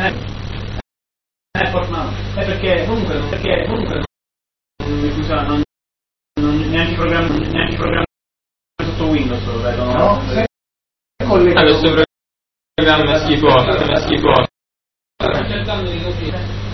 perché comunque neanche i programmi sotto Windows lo vedono. No? Questo programma è schifoso. Sto cercando di capire.